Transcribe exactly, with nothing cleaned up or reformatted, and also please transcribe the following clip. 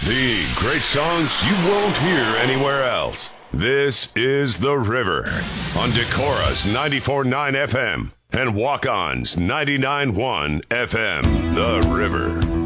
The great songs you won't hear anywhere else. This is The River on Decorah's ninety-four point nine F M and Walk-On's ninety-nine point one F M. The River.